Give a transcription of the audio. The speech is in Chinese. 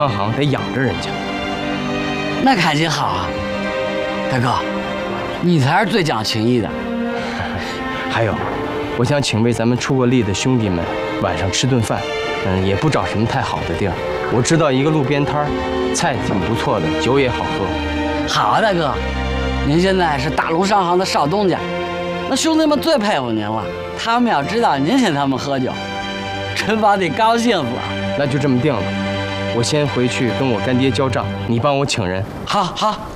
商行得养着人家。 那赶紧好啊，大哥，你才是最讲情义的。 还有，我想请为咱们出过力的兄弟们晚上吃顿饭，也不找什么太好的地儿。我知道一个路边摊儿，菜挺不错的，酒也好喝。 好啊，大哥，您现在是大龙商行的少东家，那兄弟们最佩服您了。他们要知道您请他们喝酒，陈宝得高兴死了。 那就这么定了，我先回去跟我干爹交账，你帮我请人。 好。